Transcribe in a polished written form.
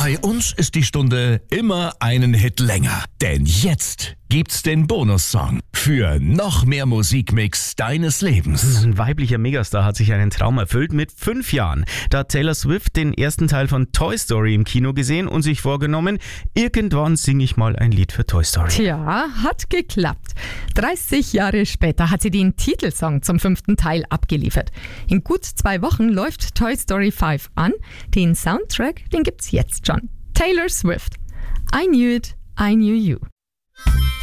Bei uns ist die Stunde immer einen Hit länger. Denn jetzt gibt's den Bonussong für noch mehr Musikmix deines Lebens. Ein weiblicher Megastar hat sich einen Traum erfüllt mit 5 Jahren. Da hat Taylor Swift den ersten Teil von Toy Story im Kino gesehen und sich vorgenommen, irgendwann singe ich mal ein Lied für Toy Story. Tja, hat geklappt. 30 Jahre später hat sie den Titelsong zum 5. Teil abgeliefert. In gut 2 Wochen läuft Toy Story 5 an. Den Soundtrack, den gibt's jetzt schon. Taylor Swift. I Knew It, I Knew You.